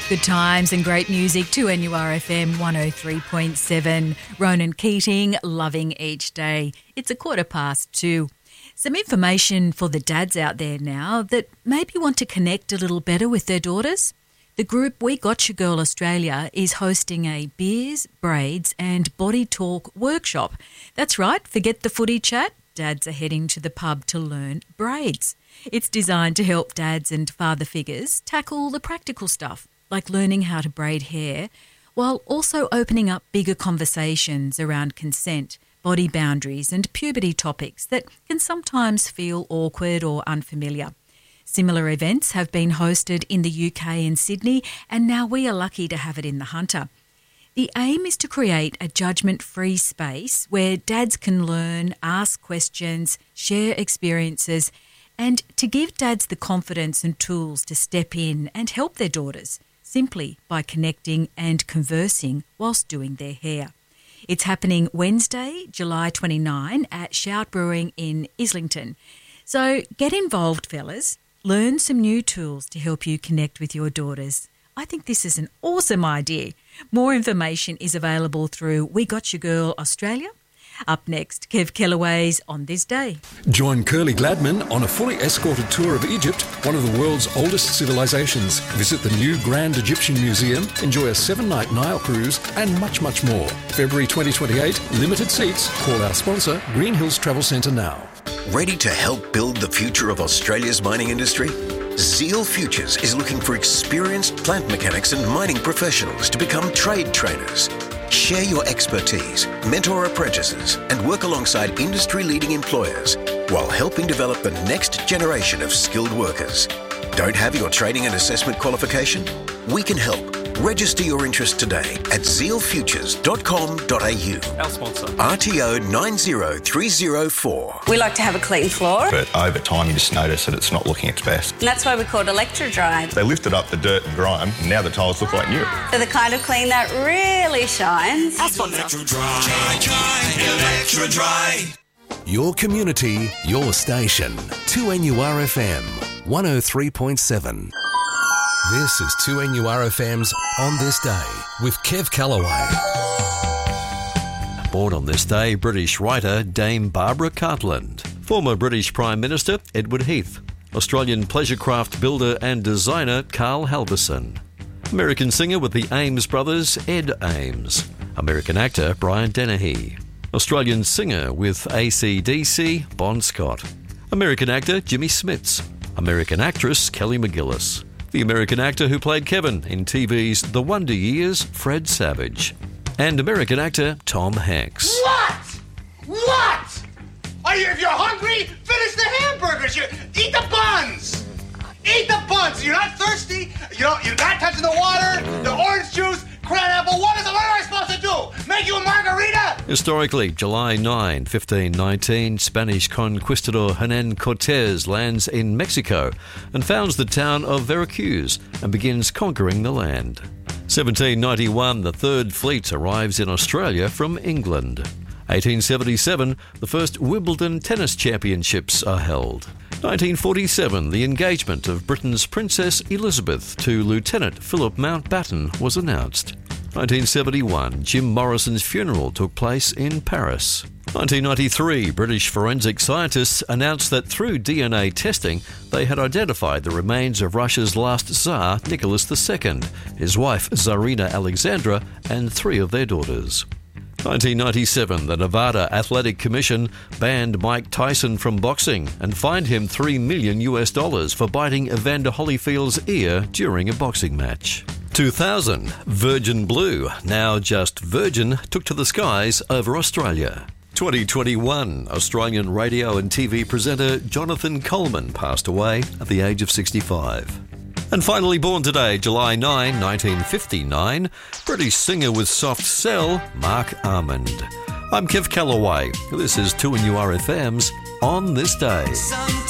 Good times and great music to NURFM 103.7. Ronan Keating, Loving Each Day. It's 2:15. Some information for the dads out there now that maybe want to connect a little better with their daughters. The group We Got Your Girl Australia is hosting a beers, braids and body talk workshop. That's right, forget the footy chat. Dads are heading to the pub to learn braids. It's designed to help dads and father figures tackle the practical stuff, like learning how to braid hair, while also opening up bigger conversations around consent, body boundaries and puberty topics that can sometimes feel awkward or unfamiliar. Similar events have been hosted in the UK and Sydney, and now we are lucky to have it in the Hunter. The aim is to create a judgment-free space where dads can learn, ask questions, share experiences, and to give dads the confidence and tools to step in and help their daughters, simply by connecting and conversing whilst doing their hair. It's happening Wednesday, July 29 at Shout Brewing in Islington. So get involved, fellas. Learn some new tools to help you connect with your daughters. I think this is an awesome idea. More information is available through We Got Your Girl Australia. Up next, Kev Kellaway's On This Day. Join Curly Gladman on a fully escorted tour of Egypt, one of the world's oldest civilizations. Visit the new Grand Egyptian Museum, enjoy a 7-night Nile cruise, and much, much more. February 2028, limited seats. Call our sponsor, Green Hills Travel Centre now. Ready to help build the future of Australia's mining industry? Zeal Futures is looking for experienced plant mechanics and mining professionals to become trade trainers. Share your expertise, mentor apprentices, and work alongside industry-leading employers while helping develop the next generation of skilled workers. Don't have your training and assessment qualification? We can help. Register your interest today at zealfutures.com.au. Our sponsor. RTO 90304. We like to have a clean floor. But over time you just notice that it's not looking its best. And that's why we call it Electro-Dry. They lifted up the dirt and grime and now the tiles look like new. They're the kind of clean that really shines. Our sponsor. Electro-Dry. Your community, your station. 2NURFM 103.7. This is 2NURFM's On This Day with Kev Kellaway. Born on this day, British writer Dame Barbara Cartland. Former British Prime Minister Edward Heath. Australian pleasure craft builder and designer Carl Halverson. American singer with the Ames brothers Ed Ames. American actor Brian Dennehy. Australian singer with AC/DC Bon Scott. American actor Jimmy Smits. American actress Kelly McGillis. The American actor who played Kevin in TV's The Wonder Years, Fred Savage. And American actor Tom Hanks. What? If you're hungry, finish the hamburgers. Eat the buns. Eat the buns. You're not thirsty. You're not touching the water, the orange juice, crab apple. What am I supposed to do? Make you a margarita? Historically, July 9, 1519, Spanish conquistador Hernan Cortez lands in Mexico and founds the town of Veracruz and begins conquering the land. 1791, the Third Fleet arrives in Australia from England. 1877, the first Wimbledon Tennis Championships are held. 1947, the engagement of Britain's Princess Elizabeth to Lieutenant Philip Mountbatten was announced. 1971, Jim Morrison's funeral took place in Paris. 1993, British forensic scientists announced that through DNA testing, they had identified the remains of Russia's last Tsar, Nicholas II, his wife Tsarina Alexandra, and 3 of their daughters. 1997, the Nevada Athletic Commission banned Mike Tyson from boxing and fined him $3 million for biting Evander Holyfield's ear during a boxing match. 2000, Virgin Blue, now just Virgin, took to the skies over Australia. 2021, Australian radio and TV presenter Jonathan Coleman passed away at the age of 65. And finally born today, July 9, 1959, British singer with soft cell, Mark Armand. I'm Kev Kellaway. This is 2NURFM's On This Day.